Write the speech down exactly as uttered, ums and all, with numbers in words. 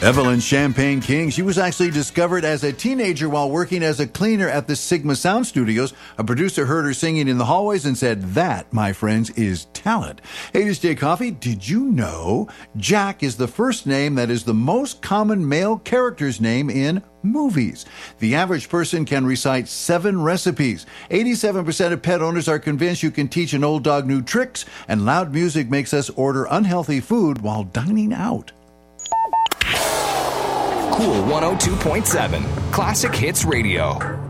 Evelyn Champagne King, she was actually discovered as a teenager while working as a cleaner at the Sigma Sound Studios. A producer heard her singing in the hallways and said, "That, my friends, is talent." Hey, this is Jay Coffee. Did you know Jack is the first name that is the most common male character's name in movies? The average person can recite seven recipes. eighty-seven percent of pet owners are convinced you can teach an old dog new tricks, and loud music makes us order unhealthy food while dining out. Cool one oh two point seven, Classic Hits Radio.